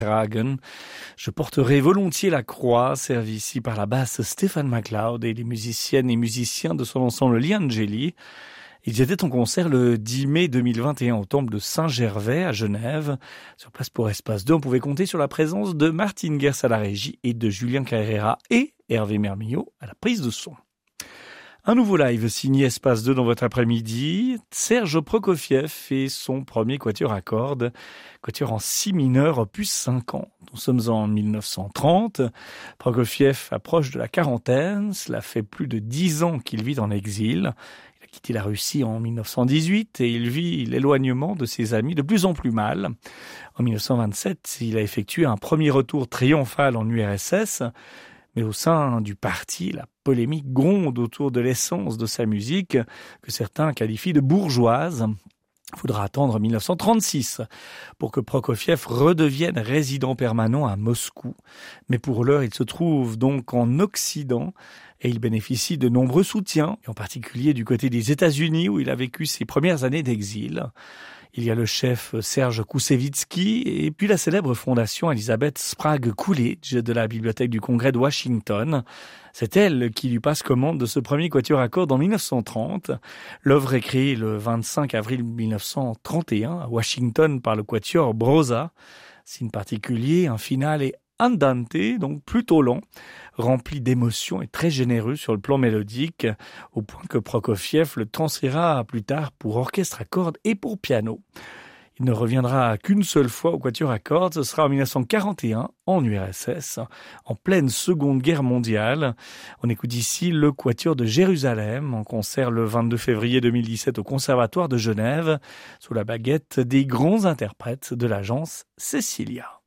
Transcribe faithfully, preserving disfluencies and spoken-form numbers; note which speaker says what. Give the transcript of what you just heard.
Speaker 1: Hagen. Je porterai volontiers la croix, servi ici par la basse Stéphane MacLeod et les musiciennes et musiciens de son ensemble Liangeli. Ils étaient en concert le dix mai deux mille vingt et un au temple de Saint-Gervais à Genève. Sur place pour Espace deux, on pouvait compter sur la présence de Martine Gers à la régie et de Julien Carrera et Hervé Mermillot à la prise de son. Un nouveau live signé Espace deux dans votre après-midi. Serge Prokofiev et son premier quatuor à cordes, quatuor en si mineur, opus cinquante. Nous sommes en mille neuf cent trente. Prokofiev approche de la quarantaine. Cela fait plus de dix ans qu'il vit en exil. Il a quitté la Russie en mille neuf cent dix-huit et il vit l'éloignement de ses amis de plus en plus mal. En mille neuf cent vingt-sept, il a effectué un premier retour triomphal en U R S S. Mais au sein du parti, la polémique gronde autour de l'essence de sa musique, que certains qualifient de bourgeoise. Il faudra attendre mille neuf cent trente-six pour que Prokofiev redevienne résident permanent à Moscou. Mais pour l'heure, il se trouve donc en Occident et il bénéficie de nombreux soutiens, et en particulier du côté des États-Unis où il a vécu ses premières années d'exil. Il y a le chef Serge Koussevitzky et puis la célèbre fondation Elizabeth Sprague Coolidge de la Bibliothèque du Congrès de Washington. C'est elle qui lui passe commande de ce premier quatuor à cordes en mille neuf cent trente. L'œuvre est créée le vingt-cinq avril mille neuf cent trente et un à Washington par le quatuor Broza. Signe particulier, un final est andante, donc plutôt lent, rempli d'émotions et très généreux sur le plan mélodique, au point que Prokofiev le transférera plus tard pour orchestre à cordes et pour piano. Il ne reviendra qu'une seule fois au quatuor à cordes, ce sera en mille neuf cent quarante et un, en U R S S, en pleine Seconde Guerre mondiale. On écoute ici le quatuor de Jérusalem, en concert le vingt-deux février deux mille dix-sept au Conservatoire de Genève, sous la baguette des grands interprètes de l'agence Cecilia.